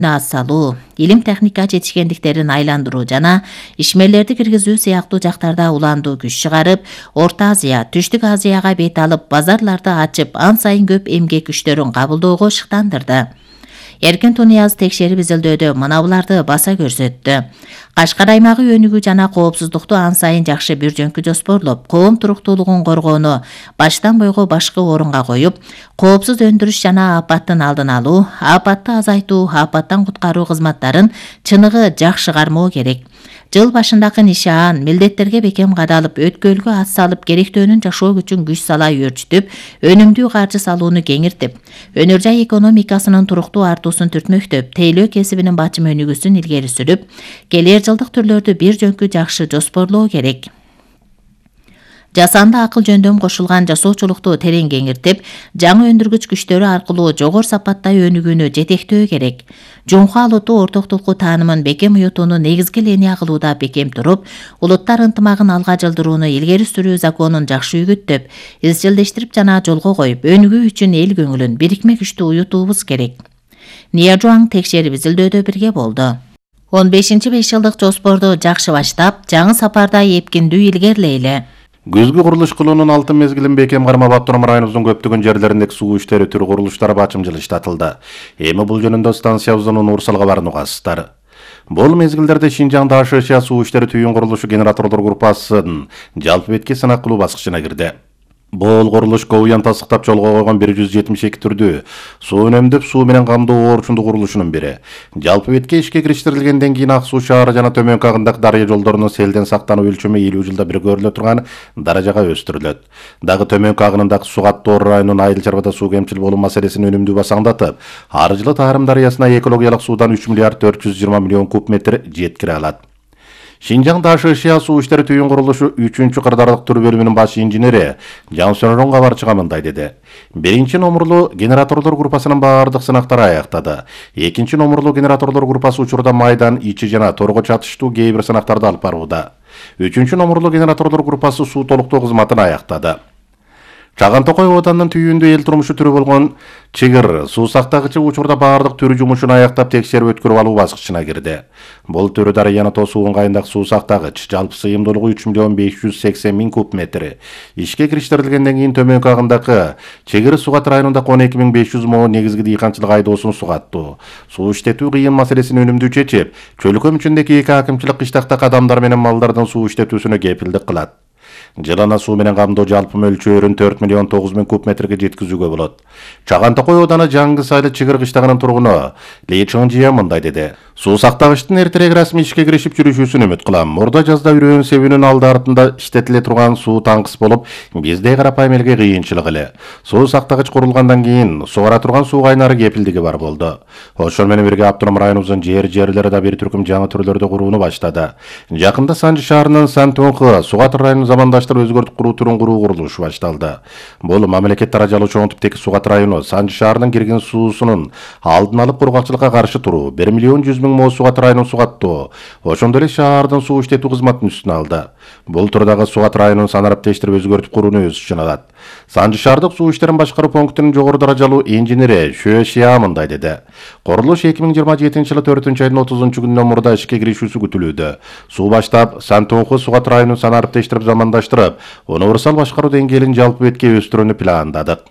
салуу, илим техника жетишкендиктерин айландыруу жана ишмерлерди киргизүү сыяктуу жактарда уландуу күч чыгарып, Орто Азия, Түштүк Азияга бет алып, базарларды ачып, ан сайын көп эмгек күчтөрүн кабылдоого шыктандырды. Эркин Тунияз текшерип изилдөөдө мына буларды баса көрсөттү. Кашкар аймагы өнүгүү жана коопсуздукту ан сайын жакшы бир жөнкү жоспорлоп, коом туруктуулугун коргоону баштан бойго башкы орунга коюп, коопсуз өндүрүш жана апаттын алдын алуу, апатты азайтуу, апаттан куткаруу кызматтарын чыныгы жакшы кармоо керек. Жыл башындагы нишаан милдеттерге бекем кадалып, өткөлгө ат салып, керектөөнүн жашоо күчүн күч сала өрчүтүп, өнүмдүү каржы салууну кеңиртип, өнөр жай экономикасынын туруктуу артуусун түртмөктөп, тейлөө кесибинин бачым өнүгүүсүн илгери сүрүп, келер жылдык түрлөрдү бир жөнкү жакшы жоспорлоо керек. Жасанды акыл жөндөм кошулган жасоочулукту терең кеңиртип, жаңы өндүргүч күчтөрү аркылуу жогору сапаттай өнүгүүнү жетектөө керек. Жумха улуту ортоктулуку таанымын бекем уютууну негизги линия кылууда бекем туруп, улуттар ынтымагын алга жылдырууну илгери сүрүү законун жакшы үгүттөп, изчилдештирип жана жолго коюп, өнүгүү үчүн эл көңүлүн бирикме күчтүү уютуубуз керек. Ния Жуаң текшерип изилдөөдө бирге болду. 15-5 жылдык жоспорду жакшы баштап, жаңы сапарда эпкиндүү илгерилейли. Күзгү курулуш кылуунун алтын мезгилин бекем кармап, Автоном районубуздун көптөгөн жерлериндеги суу иштери түрү курулуштары бачым жылыштатылды. Эми бул жөнүндө станциябыздын Урсалга барууну каастар. Бул мезгилдерде Шинжаңда АШШ суу иштери түйүн курулушу генераторлор группасынын жалпы бетке сынак кылуу баскычына кирди. Бул курулуш Ковуян тасыктап жолго койгон 172 түрдүү суу үнөмдөп суу менен камдоо орчундуу курулушунун бири. Жалпы бетке ишке кириштирилгенден кийин Ак суу шаары жана төмөнкү агындык дарыя жолдорунун селден сактануу өлчөмү 50 жылда бир көрүлө турган даражага өстүрүлөт. Дагы төмөнкү агынындагы Сугат-Тоор районунун Айыл чарбада суу кемчил болуу маселесин өнүмдүү басаңдатып, ар жылы Таарым дарыясына экологиялык суудан 3 миллиард 420 миллион куб метр жеткире алат. Шинжаңда АШШ суу иштери түйүн курулушу 3-чү кырдаарлык түр бөлүмүнүн баш инженери Жансөнөрөн кабарчыга мындай деди. Биринчи номурлуу генераторлор группасынын баардык сынактары аяктады. Экинчи номурлуу генераторлор группасы учурда майдан, ичи жана торго чатыштуу кээ бир сынактарды алып барууда. Үчүнчү номурлуу генераторлор группасы суу толуктоо кызматын аяктады. Чаган-Токой оданынын түйүндө эл турмушу түрү болгон чыгыр суу сактагычы учурда баардык түрү жумушун аяктап текшерип өткөрүп алуу баскычына кирди. Бул түрү дарыяны тосуу ыңгайындагы суу сактагыч жалпы сыйымдуулугу 3 миллион 580 миң куб метр. Ишке кириштирилгенден кийин төмөнкү агындагы Чыгыр Сугат районундагы 12.500 мо негизги дыйканчылык айдоосун сугаттуу. Суу иштетүү кыйын маселесин өнүмдүү чечип, чөлкөм үчүндөгү эки акымчылык кыштактагы адамдар менен малдардын суу иштетүүсүнө кепилдик кылат. Жылына суу менен камдоо жалпы мөлчөрүн 4 миллион 9 миң куб метрге жеткизүүгө болот. Чаган-Токой ооданы Жаңгы Сайлы Чыгыр кыштагынын тургуну Ли Чыңжия мындай деди. Суу сактагычтын эртерээк расмий ишке киришип жүрүшүүсүн үмүт кылам. Мурда жазда үрөөн себүүнүн алды артында иштетиле турган суу таңкыс болуп, бизде карапайым элге кыйынчылык эле. Суу сактагыч курулгандан кийин сугара турган суу кайнары кепилдиги бар болду. Ошол менен бирге Автоном районубуздун жерлери да бир түркүм жаңы түрлөрдү курууну баштады. Жакында Санжы шаарынын Сантоңкы Сугат районун замандаштырып өзгөртүп куруу түрүн куруу курулушу башталды. Бул мамлекет даражалуу чоң типтеги Сугат району Санжы шаарынын кирген суусунун алдын алып кургакчылыкка каршы туруу 1 миллион 100 миң мо Сугат районун сугаттоо, ошондой эле шаардын суу иштетүү кызматынын үстүнө алды. Бул турдагы Сугат районун санариптештирип өзгөртүп курууну өз ичине алат. Санжы шаардык суу иштерин башкаруу пунктунун жогору даражалуу инженери Шө Шия мындай деди. Курулуш 2027 жылы 4-айдын 30 күнүнөн мурда ишке киришүүсү күтүлүүдө. Суу баштап Сантоңкы Сугат районун санариптештирип замандаштырып, универсал башкаруу деңгээлин жалпы бетке өстүрүүнү пландадык.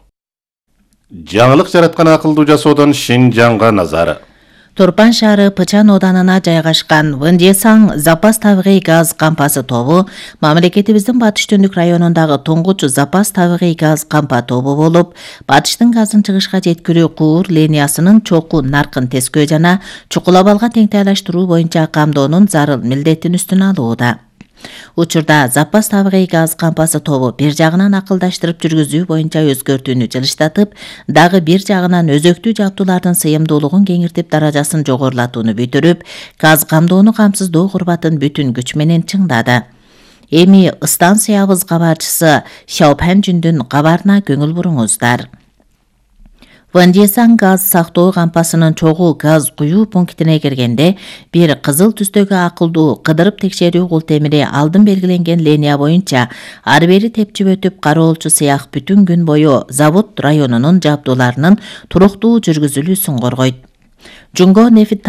Жаңылык жараткан акылдуу жасоодон Шинжаңга назар. Турпан шаары Пычан оданына жайгашкан Вындесаң запас табигый газ кампасы тобу мамлекетибиздин батыш түндүк районундагы туңгуч запас табигый газ кампа тобу болуп, батыштын газын чыгышка жеткирүү куур линиясынын чокуу наркын тескөө жана чукулабалга теңтайлаштыруу боюнча камдоонун зарыл милдетин үстүнө алууда. Учурда запас табигый газ кампасы тобу бир жагынан акылдаштырып жүргүзүү боюнча өзгөртүүнү жылыштатып, дагы бир жагынан өзөктүү жабдуулардын сыйымдуулугун кеңиртип даражасын жогорулатууну бүтүрүп, газ камдоону камсыздоо курбатын бүтүн күч менен чыңдады. Эми станциябыз кабарчысы Шаопан Жүндүн кабарына көңүл буруңуздар. Вандесаң газ сактоо кампасынын чогуу газ куюу пунктине киргенде бир кызыл түстөгү акылдуу кыдырып текшерүү култемири алдын белгиленген линия боюнча ары бери тепчип өтүп кароолчу сыяк бүтүн күн бою завод районунун жабдууларынын туруктуу жүргүзүлүүсүн коргойт. Жунго нефт